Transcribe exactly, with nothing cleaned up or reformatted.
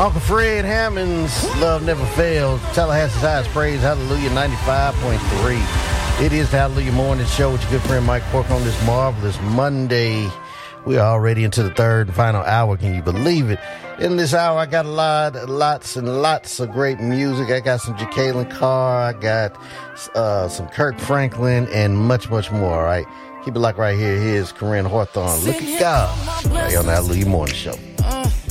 Uncle Fred Hammond's Love Never Fails. Tallahassee's highest praise. Hallelujah ninety-five point three. It is the Hallelujah Morning Show with your good friend Mike Pork on this marvelous Monday. We are already into the third and final hour. Can you believe it? In this hour, I got a lot, lots and lots of great music. I got some Jacqueline Carr. I got uh, some Kirk Franklin and much, much more. All right. Keep it locked right here. Here's Corinne Hawthorne. Look at God. Right on the Hallelujah Morning Show.